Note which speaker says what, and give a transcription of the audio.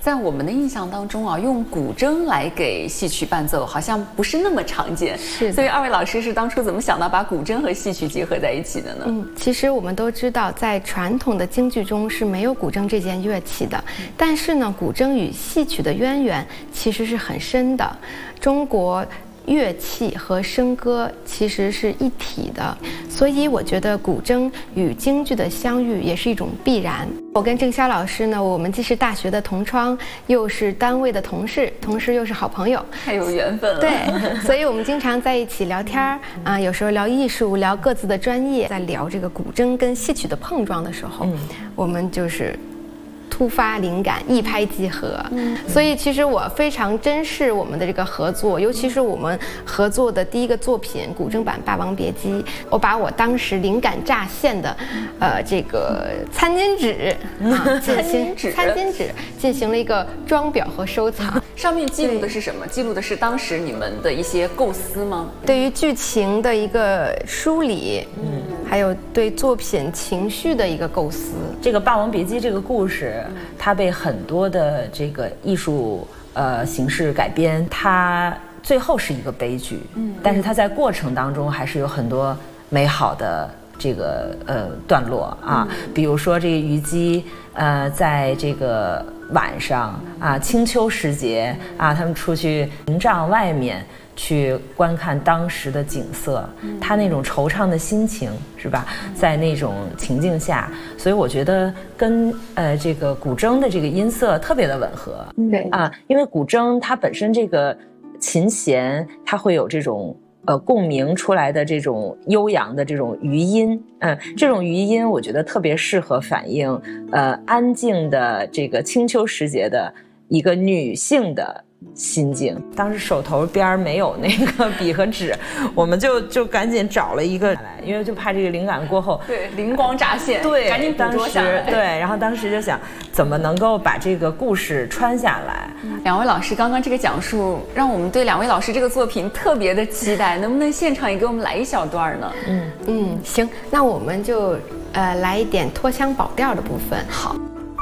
Speaker 1: 在我们的印象当中啊，用古筝来给戏曲伴奏，好像不是那么常见。
Speaker 2: 是，
Speaker 1: 所以二位老师是当初怎么想到把古筝和戏曲结合在一起的呢？
Speaker 2: 其实我们都知道，在传统的京剧中是没有古筝这件乐器的，但是呢，古筝与戏曲的渊源其实是很深的。中国乐器和笙歌其实是一体的，所以我觉得古筝与京剧的相遇也是一种必然。我跟郑潇老师呢，我们既是大学的同窗，又是单位的同事，同时又是好朋友，
Speaker 1: 太有缘分了。
Speaker 2: 对，所以我们经常在一起聊天啊，有时候聊艺术，聊各自的专业，在聊这个古筝跟戏曲的碰撞的时候，我们就是突发灵感，一拍即合。所以其实我非常珍视我们的这个合作，尤其是我们合作的第一个作品古筝版《霸王别姬》，我把我当时灵感乍现的，这个餐巾纸进行了一个装裱和收藏。
Speaker 1: 上面记录的是什么？记录的是当时你们的一些构思吗？
Speaker 2: 对于剧情的一个梳理，还有对作品情绪的一个构思。
Speaker 3: 这个《霸王别姬》这个故事，它被很多的这个艺术形式改编，它最后是一个悲剧，但是它在过程当中还是有很多美好的这个段落啊，比如说这个虞姬在这个晚上啊，清秋时节啊，他们出去营帐外面去观看当时的景色，他那种惆怅的心情是吧，在那种情境下，所以我觉得跟这个古筝的这个音色特别的吻合。
Speaker 2: 对
Speaker 3: 啊，因为古筝它本身这个琴弦它会有这种共鸣出来的这种悠扬的这种余音，这种余音我觉得特别适合反映安静的这个清秋时节的一个女性的心境。当时手头边没有那个笔和纸，我们就赶紧找了一个来，因为就怕这个灵感过后，
Speaker 1: 对，灵光乍现，
Speaker 3: 对，
Speaker 1: 赶紧捕捉下来。
Speaker 3: 对，然后当时就想怎么能够把这个故事穿下来。
Speaker 1: 两位老师刚刚这个讲述，让我们对两位老师这个作品特别的期待，能不能现场也给我们来一小段呢？
Speaker 2: 行，那我们就来一点拖腔保调的部分。
Speaker 1: 好。